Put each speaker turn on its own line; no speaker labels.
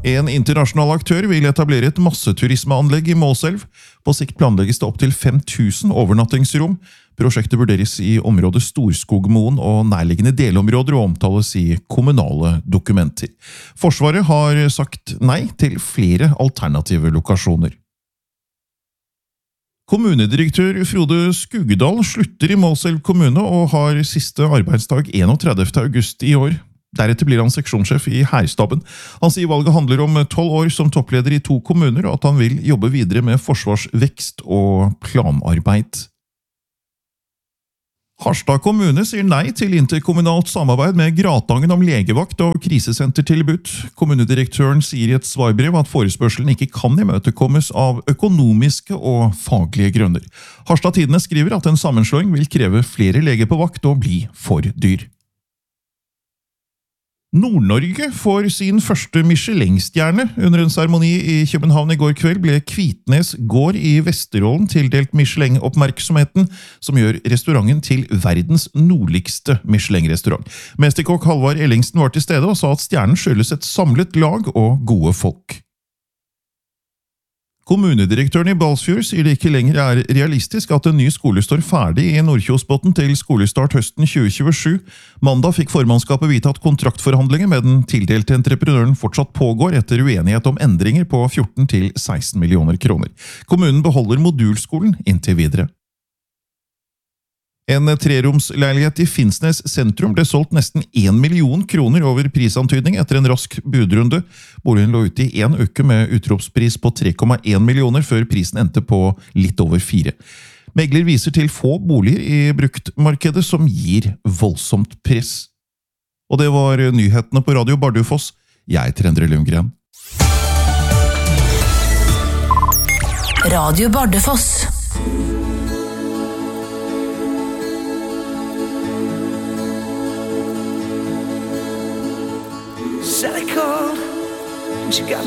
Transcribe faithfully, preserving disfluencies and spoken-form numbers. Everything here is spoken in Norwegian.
En internasjonal aktør vil etablere et masseturismeanlegg i Målselv. På sikt planlegges det opp til fem tusen overnattingsrom. Prosjektet vurderes i området Storskogmoen og nærliggende delområder og omtales i kommunale dokumenter. Forsvaret har sagt nei til flere alternative lokasjoner. Kommunedirektør Frode Skugedal slutter i Målselv kommune og har siste arbeidsdag enogtredivte august i år. Deretter blir han seksjonssjef i Hærstaben. Han sier valget handler om tolv år som toppleder i to kommuner, og at han vil jobbe videre med forsvarsvekst og planarbeid. Harstad kommune sier nei til interkommunalt samarbeid med Gratangen om legevakt og krisesentertilbud. Kommunedirektøren sier i et svarbrev at forespørselen ikke kan imøtekommes av økonomiske og faglige grunner. Harstad Tidende skriver at en sammenslåing vil kreve flere leger på vakt og bli for dyr. Nord-Norge får sin første Michelin-stjerne. Under en seremoni i København i går kveld ble Kvitnes gård i Vesterålen tildelt Michelin-oppmerksomheten, som gjør restauranten til verdens nordligste Michelin-restaurant. Mesterkokk Halvard Ellingsen var til stede og sa at stjernen skyldes et samlet lag og gode folk. Kommunedirektøren i Balsfjord sier det ikke lenger er realistisk at en ny skole står ferdig i Nordkjosbotn til skolestart høsten tjue tjuesju. Mandag fikk formannskapet vite at kontraktforhandlinger med den tildelte entreprenøren fortsatt pågår etter uenighet om endringer på fjorten til seksten millioner kroner. Kommunen beholder modulskolen inntil videre. En treromsleilighet i Finnsnes sentrum ble solgt nesten en million kroner over prisantydning etter en rask budrunde. Boligen lå ute i en uke med utropspris på tre komma en millioner før prisen endte på litt over fire. Megler viser til få boliger i bruktmarkedet som gir voldsomt press. Og det var nyhetene på Radio Bardufoss. Jeg heter Endre Lundgren.
Radio Bardufoss.
Sally called, and she got